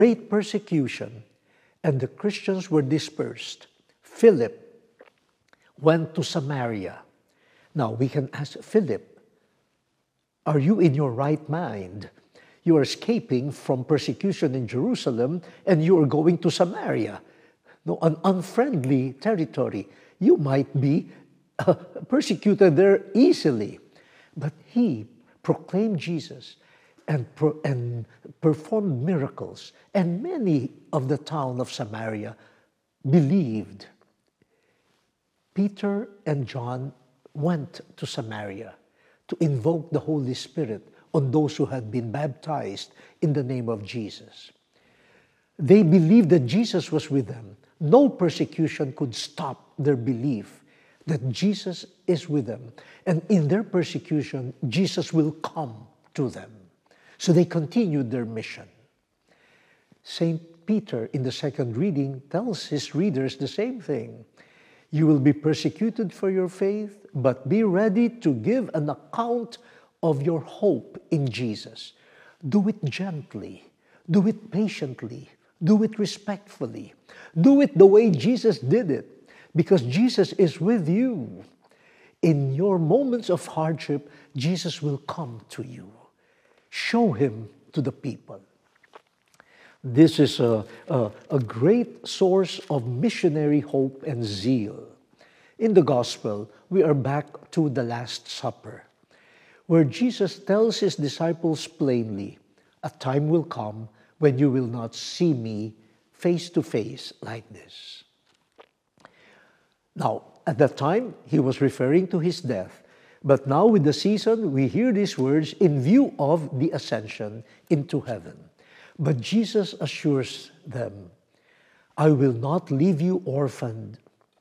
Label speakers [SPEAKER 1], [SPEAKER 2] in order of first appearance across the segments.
[SPEAKER 1] great persecution and the Christians were dispersed, Philip went to Samaria. Now we can ask Philip, are you in your right mind? You are escaping from persecution in Jerusalem and you are going to Samaria, no, an unfriendly territory. You might be persecuted there easily. But he proclaimed Jesus and performed miracles. And many of the town of Samaria believed. Peter and John went to Samaria to invoke the Holy Spirit on those who had been baptized in the name of Jesus. They believed that Jesus was with them. No persecution could stop their belief that Jesus is with them. And in their persecution, Jesus will come to them. So they continued their mission. St. Peter, in the second reading, tells his readers the same thing. You will be persecuted for your faith, but be ready to give an account of your hope in Jesus. Do it gently. Do it patiently. Do it respectfully. Do it the way Jesus did it, because Jesus is with you. In your moments of hardship, Jesus will come to you. Show him to the people. This is a great source of missionary hope and zeal. In the Gospel, we are back to the Last Supper, where Jesus tells his disciples plainly, a time will come when you will not see me face to face like this. Now, at that time, he was referring to his death. But now with the season, we hear these words in view of the ascension into heaven. But Jesus assures them, I will not leave you orphaned.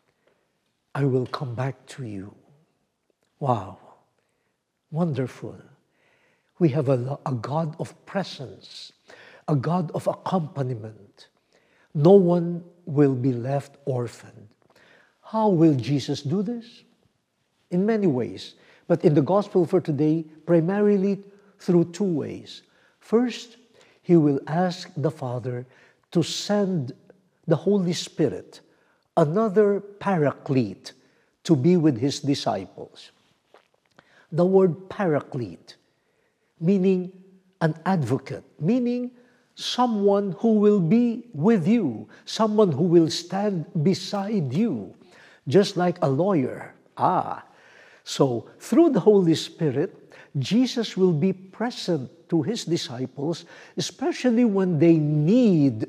[SPEAKER 1] I will come back to you. Wow, wonderful. We have a God of presence, a God of accompaniment. No one will be left orphaned. How will Jesus do this? In many ways, but in the Gospel for today, primarily through two ways. First, he will ask the Father to send the Holy Spirit, another paraclete, to be with his disciples. The word paraclete, meaning an advocate, meaning someone who will be with you, someone who will stand beside you, just like a lawyer. So through the Holy Spirit, Jesus will be present to his disciples, especially when they need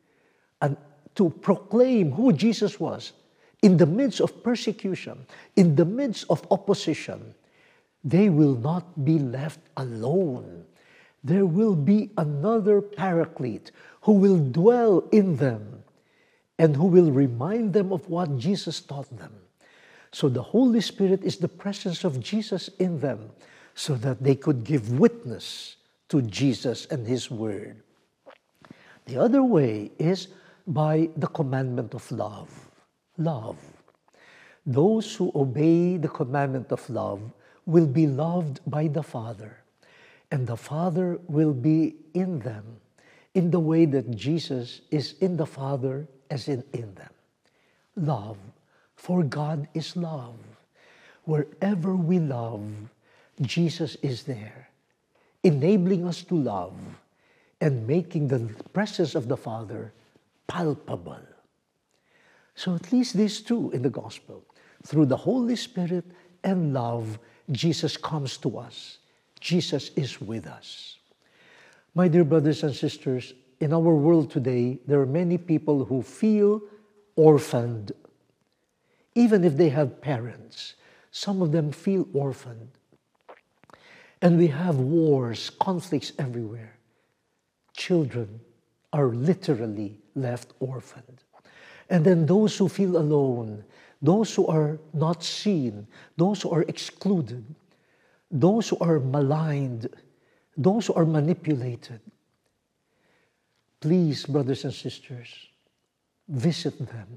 [SPEAKER 1] to proclaim who Jesus was. In the midst of persecution, in the midst of opposition, they will not be left alone. There will be another paraclete who will dwell in them and who will remind them of what Jesus taught them. So the Holy Spirit is the presence of Jesus in them so that they could give witness to Jesus and his word. The other way is by the commandment of love. Love. Those who obey the commandment of love will be loved by the Father, and the Father will be in them in the way that Jesus is in the Father as in them. Love, for God is love. Wherever we love, Jesus is there, enabling us to love and making the presence of the Father palpable. So at least these two in the Gospel. Through the Holy Spirit and love, Jesus comes to us. Jesus is with us. My dear brothers and sisters, in our world today, there are many people who feel orphaned. Even if they have parents, some of them feel orphaned. And we have wars, conflicts everywhere. Children are literally left orphaned. And then those who feel alone, those who are not seen, those who are excluded, those who are maligned, those who are manipulated. Please, brothers and sisters, visit them.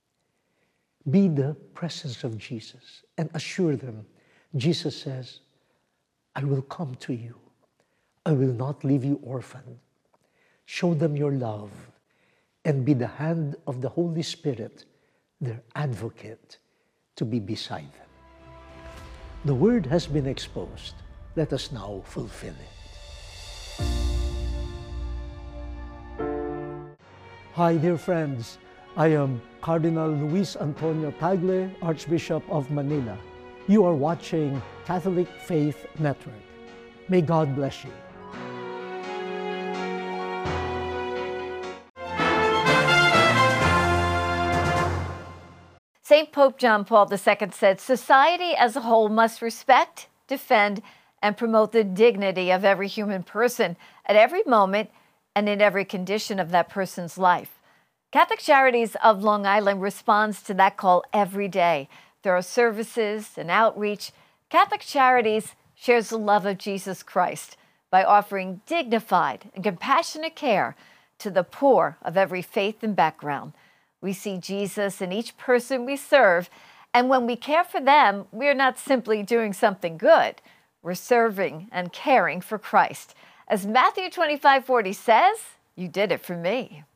[SPEAKER 1] Be the presence of Jesus and assure them. Jesus says, I will come to you. I will not leave you orphaned. show them your love, and be the hand of the Holy Spirit, their advocate, to be beside them. The word has been exposed. Let us now fulfill it. Hi, dear friends. I am Cardinal Luis Antonio Tagle, Archbishop of Manila. You are watching Catholic Faith Network. May God bless you.
[SPEAKER 2] St. Pope John Paul II said, "Society as a whole must respect, defend, and promote the dignity of every human person at every moment and in every condition of that person's life." Catholic Charities of Long Island responds to that call every day. There are services and outreach. Catholic Charities shares the love of Jesus Christ by offering dignified and compassionate care to the poor of every faith and background. We see Jesus in each person we serve, and when we care for them, we're not simply doing something good. We're serving and caring for Christ. As Matthew 25:40 says, "You did it for me."